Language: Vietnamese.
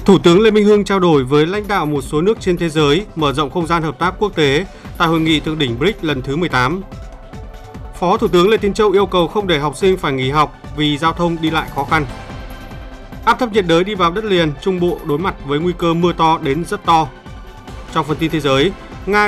Thủ tướng Lê Minh Hưng trao đổi với lãnh đạo một số nước trên thế giới mở rộng không gian hợp tác quốc tế tại hội nghị thượng đỉnh BRICS lần thứ 18. Phó Thủ tướng Lê Tiến Châu yêu cầu không để học sinh phải nghỉ học vì giao thông đi lại khó khăn. Áp thấp nhiệt đới đi vào đất liền Trung Bộ đối mặt với nguy cơ mưa to đến rất to. Trong phần tin thế giới,